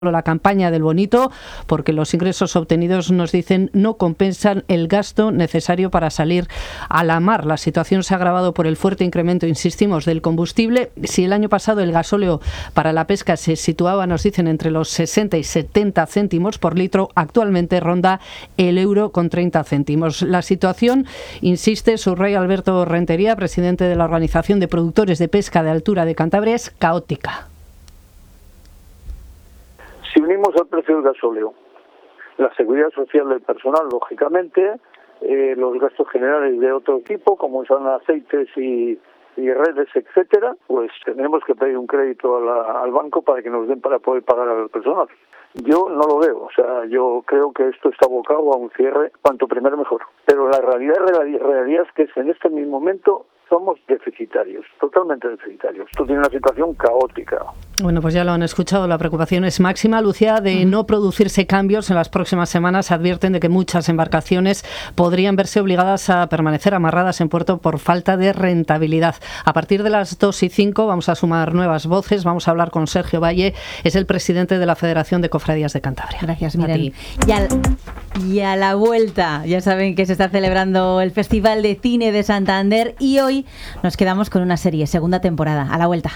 la campaña del bonito, porque los ingresos obtenidos, nos dicen, no compensan el gasto necesario para salir a la mar. La situación se ha agravado por el fuerte incremento, insistimos, del combustible. Si el año pasado el gasóleo para la pesca se situaba, nos dicen, entre los 60 y 70 céntimos por litro, actualmente ronda el euro con 30 céntimos. La situación, insiste, subraya Alberto Rentería, presidente de la Organización de Productores de Pesca de Altura de Cantabria, es caótica. Si unimos al precio del gasóleo la seguridad social del personal, lógicamente, los gastos generales de otro tipo, como son aceites y redes, etcétera, pues tendremos que pedir un crédito al banco para que nos den para poder pagar al personal. Yo no lo veo, o sea, yo creo que esto está abocado a un cierre cuanto primero mejor. Pero la realidad es que en este mismo momento somos deficitarios, totalmente deficitarios. Esto tiene una situación caótica. Bueno, pues ya lo han escuchado, la preocupación es máxima, Lucía, de no producirse cambios en las próximas semanas. Advierten de que muchas embarcaciones podrían verse obligadas a permanecer amarradas en puerto por falta de rentabilidad. A partir de las 2:05 vamos a sumar nuevas voces. Vamos a hablar con Sergio Valle, es el presidente de la Federación de Cofradías de Cantabria. Gracias, Miren. Y a la vuelta, ya saben que se está celebrando el Festival de Cine de Santander y hoy nos quedamos con una serie, segunda temporada. A la vuelta.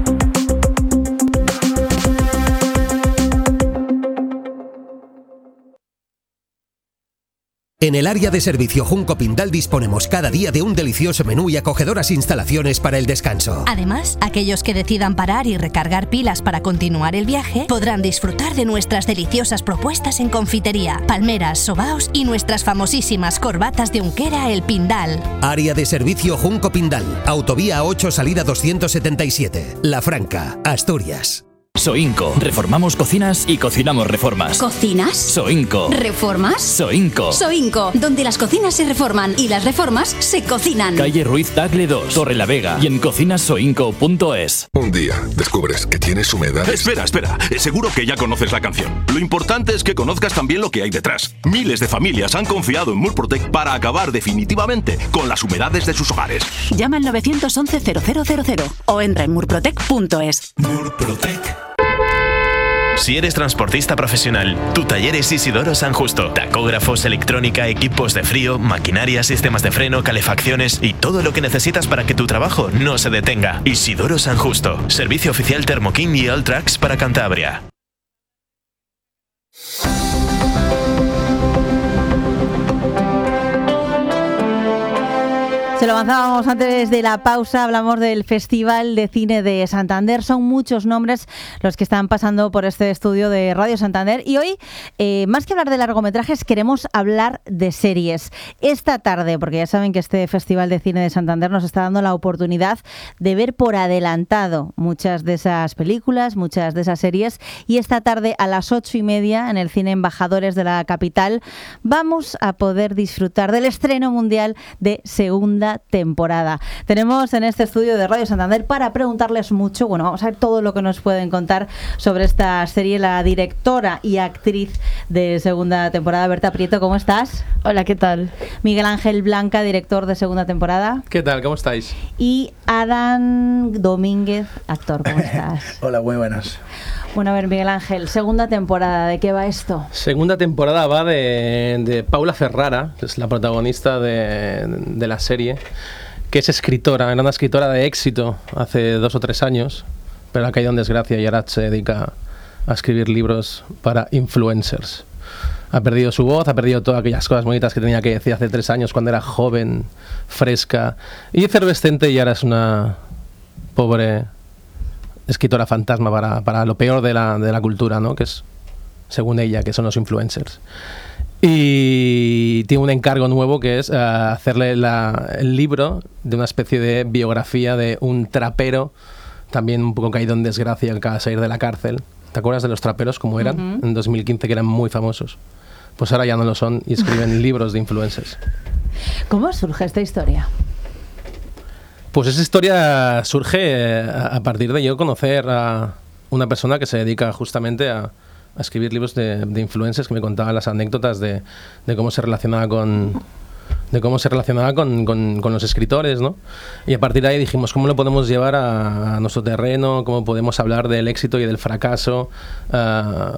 En el área de servicio Junco Pindal disponemos cada día de un delicioso menú y acogedoras instalaciones para el descanso. Además, aquellos que decidan parar y recargar pilas para continuar el viaje podrán disfrutar de nuestras deliciosas propuestas en confitería, palmeras, sobaos y nuestras famosísimas corbatas de Unquera El Pindal. Área de servicio Junco Pindal, Autovía 8, salida 277, La Franca, Asturias. Soinco. Reformamos cocinas y cocinamos reformas. ¿Cocinas? Soinco. ¿Reformas? Soinco. Soinco, donde las cocinas se reforman y las reformas se cocinan. Calle Ruiz Tagle 2, Torre la Vega y en cocinasoinco.es. Un día descubres que tienes humedades. Espera. Seguro que ya conoces la canción. Lo importante es que conozcas también lo que hay detrás. Miles de familias han confiado en Murprotec para acabar definitivamente con las humedades de sus hogares. Llama al 911-0000 o entra en murprotec.es. Murprotec. Si eres transportista profesional, tu taller es Isidoro San Justo. Tacógrafos, electrónica, equipos de frío, maquinaria, sistemas de freno, calefacciones y todo lo que necesitas para que tu trabajo no se detenga. Isidoro San Justo. Servicio oficial Thermo King y Alltrax para Cantabria. Se lo avanzábamos antes de la pausa, hablamos del Festival de Cine de Santander. Son muchos nombres los que están pasando por este estudio de Radio Santander y hoy, más que hablar de largometrajes, queremos hablar de series. Esta tarde, porque ya saben que este Festival de Cine de Santander nos está dando la oportunidad de ver por adelantado muchas de esas películas, muchas de esas series, y esta tarde a las 8:30 en el Cine Embajadores de la capital vamos a poder disfrutar del estreno mundial de segunda temporada. Tenemos en este estudio de Radio Santander para preguntarles mucho, bueno, vamos a ver todo lo que nos pueden contar sobre esta serie, la directora y actriz de segunda temporada, Berta Prieto, ¿cómo estás? Hola, ¿qué tal? Miguel Ángel Blanca, director de segunda temporada. ¿Qué tal? ¿Cómo estáis? Y Adán Domínguez, actor, ¿cómo estás? Hola, muy buenas. Bueno, a ver, Miguel Ángel, segunda temporada, ¿de qué va esto? Segunda temporada va de Paula Ferrara, que es la protagonista de la serie, que es escritora, era una escritora de éxito hace 2 o 3 años, pero ha caído en desgracia y ahora se dedica a escribir libros para influencers. Ha perdido su voz, ha perdido todas aquellas cosas bonitas que tenía que decir hace 3 años cuando era joven, fresca y efervescente, y ahora es una pobre escritora fantasma para lo peor de la cultura, ¿no? Que es, según ella, que son los influencers. Y tiene un encargo nuevo que es hacerle el libro de una especie de biografía de un trapero, también un poco caído en desgracia, que acaba de salir de la cárcel. ¿Te acuerdas de los traperos como eran en 2015, que eran muy famosos? Pues ahora ya no lo son y escriben libros de influencers. ¿Cómo surge esta historia? Pues esa historia surge a partir de yo conocer a una persona que se dedica justamente a escribir libros de influencers, que me contaba las anécdotas de cómo se relacionaba con de cómo se relacionaba con los escritores, ¿no? Y a partir de ahí dijimos, ¿cómo lo podemos llevar a nuestro terreno? ¿Cómo podemos hablar del éxito y del fracaso